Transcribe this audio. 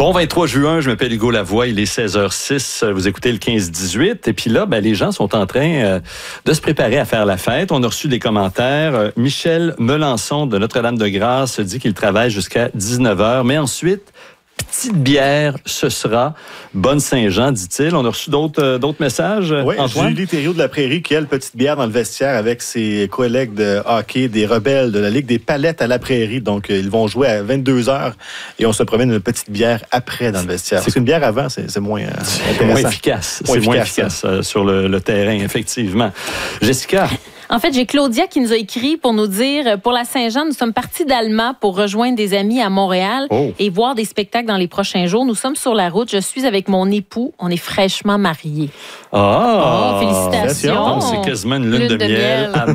Bon 23 juin, je m'appelle Hugo Lavoie, il est 16h06, vous écoutez le 15-18. Et puis là, les gens sont en train de se préparer à faire la fête. On a reçu des commentaires. Michel Melançon de Notre-Dame-de-Grâce dit qu'il travaille jusqu'à 19h, mais ensuite, petite bière, ce sera Bonne Saint-Jean, dit-il. On a reçu d'autres messages, Oui, Antoine? Julie Thériault de la Prairie qui a une petite bière dans le vestiaire avec ses collègues de hockey des Rebelles de la Ligue des Palettes à la Prairie. Donc, ils vont jouer à 22h et on se promène une petite bière après dans le vestiaire. Parce qu'une bière avant, c'est moins intéressant. Moins efficace. C'est moins efficace sur le terrain, effectivement. Jessica? En fait, j'ai Claudia qui nous a écrit pour nous dire, pour la Saint-Jean, nous sommes partis d'Alma pour rejoindre des amis à Montréal et voir des spectacles dans les prochains jours. Nous sommes sur la route. Je suis avec mon époux. On est fraîchement mariés. Ah! Félicitations! C'est quasiment une lune de miel.